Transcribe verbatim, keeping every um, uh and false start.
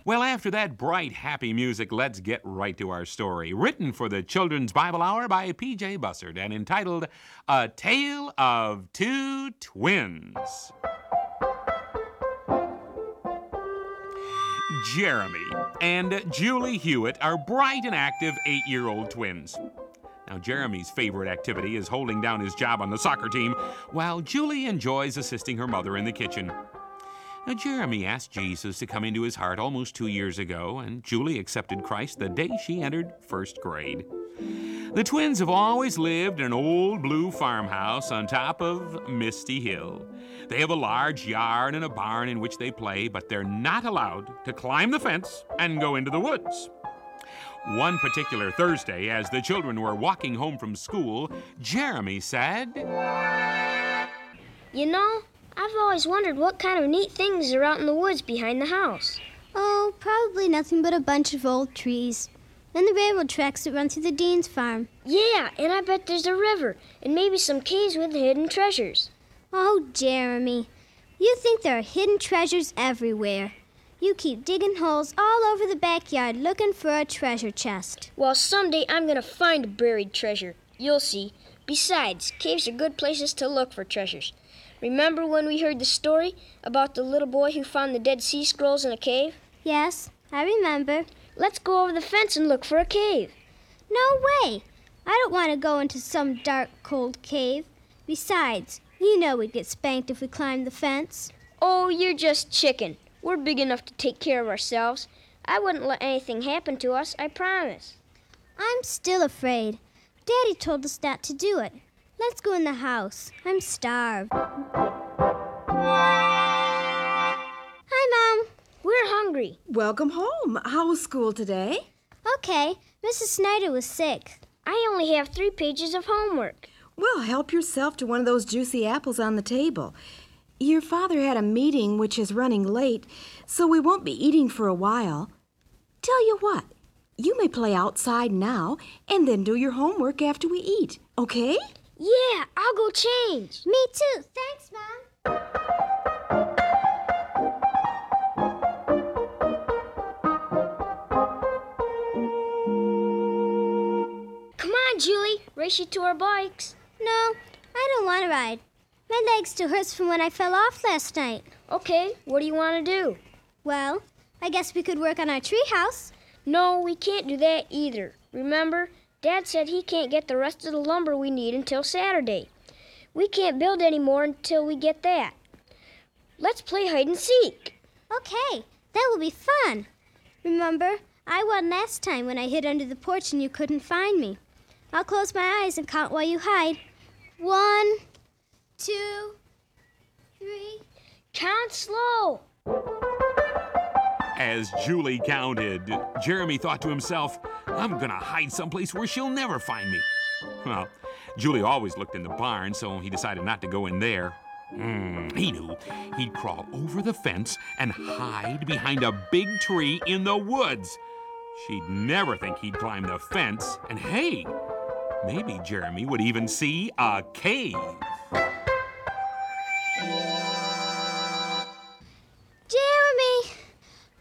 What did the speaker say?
Well, after that bright, happy music, let's get right to our story. Written for the Children's Bible Hour by P J Bussard and entitled A Tale of Two Twins. Jeremy and Julie Hewitt are bright and active eight-year-old twins. Now, Jeremy's favorite activity is holding down his job on the soccer team, while Julie enjoys assisting her mother in the kitchen. Now, Jeremy asked Jesus to come into his heart almost two years ago, and Julie accepted Christ the day she entered first grade. The twins have always lived in an old blue farmhouse on top of Misty Hill. They have a large yard and a barn in which they play, but they're not allowed to climb the fence and go into the woods. One particular Thursday, as the children were walking home from school, Jeremy said, "You know, I've always wondered what kind of neat things are out in the woods behind the house." "Oh, probably nothing but a bunch of old trees. And the railroad tracks that run through the Dean's farm." "Yeah, and I bet there's a river, and maybe some caves with hidden treasures." "Oh, Jeremy, you think there are hidden treasures everywhere. You keep digging holes all over the backyard looking for a treasure chest." "Well, someday I'm going to find a buried treasure. You'll see. Besides, caves are good places to look for treasures. Remember when we heard the story about the little boy who found the Dead Sea Scrolls in a cave?" "Yes, I remember." "Let's go over the fence and look for a cave." "No way! I don't want to go into some dark, cold cave. Besides, you know we'd get spanked if we climbed the fence." "Oh, you're just chicken. We're big enough to take care of ourselves. I wouldn't let anything happen to us, I promise." "I'm still afraid. Daddy told us not to do it. Let's go in the house. I'm starved." "Hi, Mom." "We're hungry." Welcome home. How was school today?" "Okay. Missus Snyder was sick." "I only have three pages of homework." "Well, help yourself to one of those juicy apples on the table. Your father had a meeting which is running late, so we won't be eating for a while. Tell you what, you may play outside now and then do your homework after we eat, okay?" "Yeah, I'll go change." "Me too. Thanks, Mom." Come on, Julie. Race you to our bikes. "No, I don't want to ride. My leg still hurts from when I fell off last night." Okay, what do you want to do?" "Well, I guess we could work on our treehouse." "No, we can't do that either. Remember, Dad said he can't get the rest of the lumber we need until Saturday. We can't build any more until we get that. Let's play hide and seek." "Okay, that will be fun. Remember, I won last time when I hid under the porch and you couldn't find me. I'll close my eyes and count while you hide. One, two, three." "Count slow." As Julie counted, Jeremy thought to himself, "I'm gonna hide someplace where she'll never find me." Well, Julie always looked in the barn, so he decided not to go in there. Mm, he knew he'd crawl over the fence and hide behind a big tree in the woods. She'd never think he'd climb the fence, and hey, maybe Jeremy would even see a cave.